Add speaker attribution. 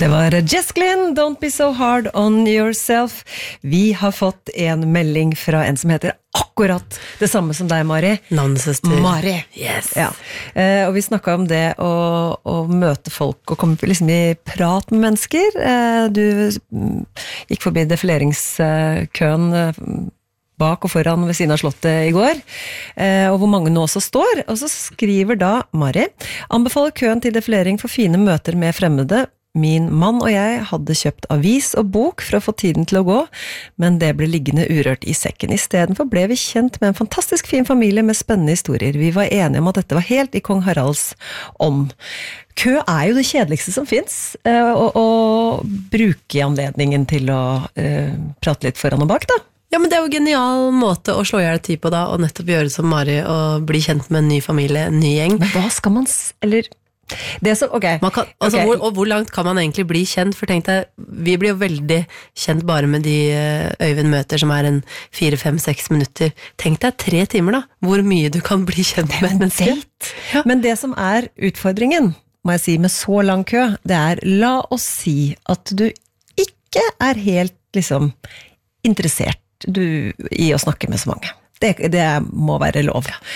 Speaker 1: Det var Jess Glynn, Don't Be So Hard On Yourself. Vi har fått en melding fra en som heter akkurat det samme som deg, Mari.
Speaker 2: Navnesøster.
Speaker 1: Mari.
Speaker 2: Yes.
Speaker 1: Ja. Og vi snakket om det å møte folk og komme liksom i prat med mennesker. Du gikk forbi defileringskøen bak og foran ved siden av slottet i går, og hvor mange nå også står. Og så skriver da Mari: anbefaler køen til defilering for fine møter med fremmede. Min mann og jeg hadde kjøpt avis og bok for å få tiden til å gå, men det ble liggende urørt i sekken. I stedet for ble vi kjent med en fantastisk fin familie med spennende historier. Vi var enige om at dette var helt i kong Haralds ånd. Kø er jo det kjedeligste som finnes, og bruke anledningen til å prate litt foran og bak da.
Speaker 2: Ja, men det er jo en genial måte å slå ihjel tid på da, og nettopp gjøre det som Mari, og bli kjent med en ny familie, en ny gjeng.
Speaker 1: Men hva skal man, eller... Det som, okay.
Speaker 2: Okay. Hvor langt kan man egentlig bli kjent? For tenk deg, vi blir jo veldig kjent bare med de Øyvind møter som er en 4-5-6 minutter. Tenk deg 3 timer da, hvor mye du kan bli kjent med et menneske.
Speaker 1: Ja. Men det som er utfordringen, må jeg si, med så lang kø, det er, la oss si at du ikke er helt liksom interessert i å snakke med så mange. Det må være lov.